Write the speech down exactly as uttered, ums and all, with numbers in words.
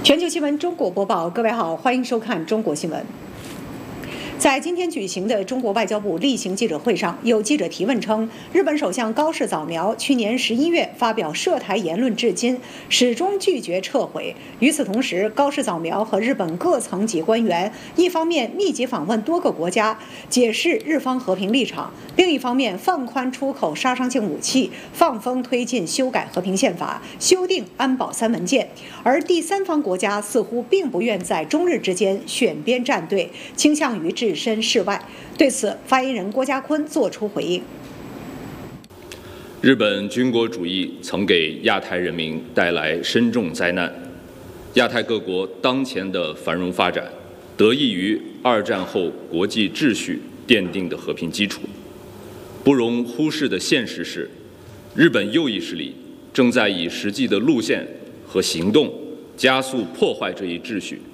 全球新闻中国播报，各位好，欢迎收看中国新闻。在今天举行的中国外交部例行记者会上，有记者提问称，日本首相高市早苗去年十一月发表涉台言论至今，始终拒绝撤回。与此同时，高市早苗和日本各层级官员一方面密集访问多个国家，解释日方和平立场，另一方面放宽出口杀伤性武器，放风推进修改和平宪法，修订安保三文件。而第三方国家似乎并不愿在中日之间选边站队，倾向于置身事外。对此，发言人郭家坤作出回应。 日本军国主义曾给亚太人民带来深重灾难。亚太各国当前的繁荣发展，得益于二战后国际秩序奠定的和平基础。不容忽视的现实是，日本右翼势力正在以实际的路线和行动加速破坏这一秩序，